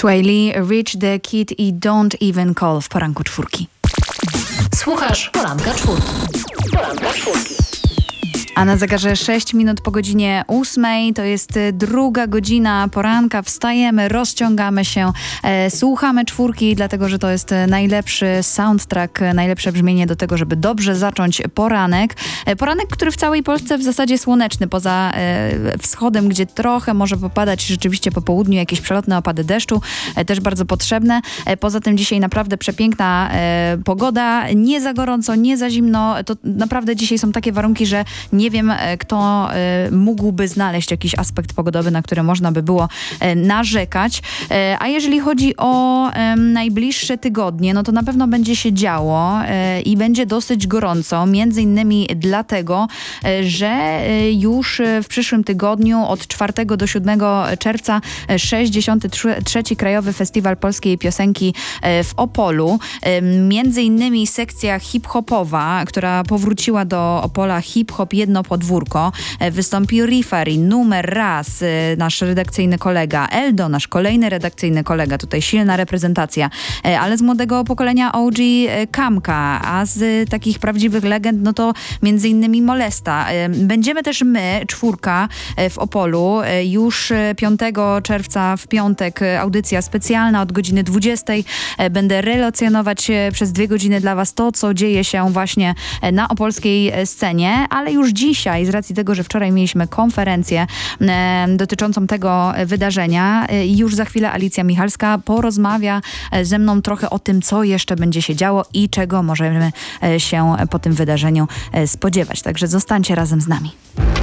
Sway Lee, Rich the Kid i Don't Even Call w poranku czwórki. Słuchasz Poranka Czwórki. A na zegarze 6 minut po godzinie 8. To jest druga godzina poranka. Wstajemy, rozciągamy się, słuchamy czwórki, dlatego że to jest najlepszy soundtrack, najlepsze brzmienie do tego, żeby dobrze zacząć poranek. Poranek, który w całej Polsce w zasadzie słoneczny, poza wschodem, gdzie trochę może popadać rzeczywiście po południu jakieś przelotne opady deszczu, też bardzo potrzebne. Poza tym dzisiaj naprawdę przepiękna pogoda, nie za gorąco, nie za zimno. To naprawdę dzisiaj są takie warunki, że nie wiem, kto mógłby znaleźć jakiś aspekt pogodowy, na który można by było narzekać. A jeżeli chodzi o najbliższe tygodnie, no to na pewno będzie się działo i będzie dosyć gorąco. Między innymi dlatego, że już w przyszłym tygodniu od 4 do 7 czerwca 63. Krajowy Festiwal Polskiej Piosenki w Opolu. Między innymi sekcja hip-hopowa, która powróciła do Opola, hip-hop jedno podwórko. Wystąpił Rifari, Numer, Raz, nasz redakcyjny kolega, Eldo, nasz kolejny redakcyjny kolega, tutaj silna reprezentacja, ale z młodego pokolenia OG Kamka, a z takich prawdziwych legend, no to między innymi Molesta. Będziemy też my, czwórka w Opolu, już 5 czerwca w piątek audycja specjalna od godziny 20. Będę relacjonować przez 2 godziny dla was to, co dzieje się właśnie na opolskiej scenie, ale już dzisiaj, z racji tego, że wczoraj mieliśmy konferencję dotyczącą tego wydarzenia, już za chwilę Alicja Michalska porozmawia ze mną trochę o tym, co jeszcze będzie się działo i czego możemy się po tym wydarzeniu spodziewać. Także zostańcie razem z nami.